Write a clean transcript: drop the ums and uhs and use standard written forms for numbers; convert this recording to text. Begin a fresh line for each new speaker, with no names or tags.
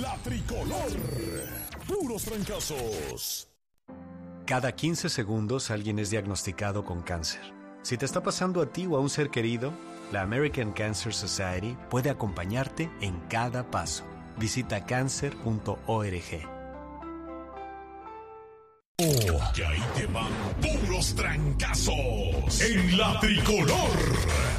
La tricolor. Puros trancazos.
Cada 15 segundos alguien es diagnosticado con cáncer. Si te está pasando a ti o a un ser querido, la American Cancer Society puede acompañarte en cada paso. Visita cancer.org.
Que ahí te van puros trancazos en la tricolor.